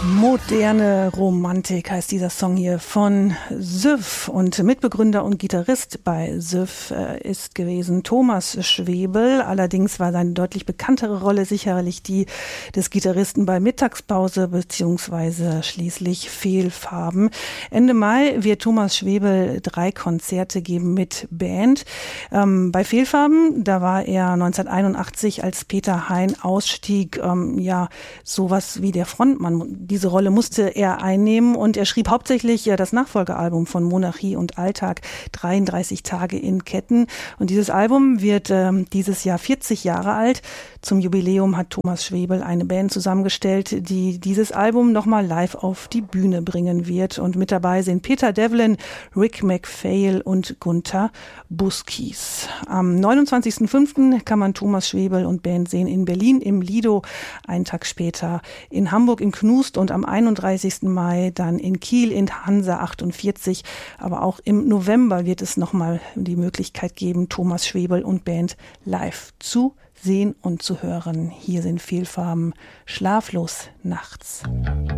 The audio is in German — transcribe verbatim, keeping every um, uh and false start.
Moderne Romantik heißt dieser Song hier von Süff, und Mitbegründer und Gitarrist bei Süff äh, ist gewesen Thomas Schwebel. Allerdings war seine deutlich bekanntere Rolle sicherlich die des Gitarristen bei Mittagspause beziehungsweise schließlich Fehlfarben. Ende Mai wird Thomas Schwebel drei Konzerte geben mit Band. Ähm, bei Fehlfarben, da war er neunzehnhunderteinundachtzig, als Peter Hein ausstieg, ähm, ja sowas wie der Frontmann. Diese Rolle musste er einnehmen, und er schrieb hauptsächlich ja das Nachfolgealbum von Monarchie und Alltag, dreiunddreißig Tage in Ketten. Und dieses Album wird ähm, dieses Jahr vierzig Jahre alt. Zum Jubiläum hat Thomas Schwebel eine Band zusammengestellt, die dieses Album nochmal live auf die Bühne bringen wird. Und mit dabei sind Peter Devlin, Rick MacPhail und Gunther Buskies. Am neunundzwanzigsten fünften kann man Thomas Schwebel und Band sehen in Berlin im Lido, einen Tag später in Hamburg im Knust und am einunddreißigsten Mai dann in Kiel in Hansa achtundvierzig. Aber auch im November wird es nochmal die Möglichkeit geben, Thomas Schwebel und Band live zu sehen und zu hören. Hier sind Fehlfarben, schlaflos nachts.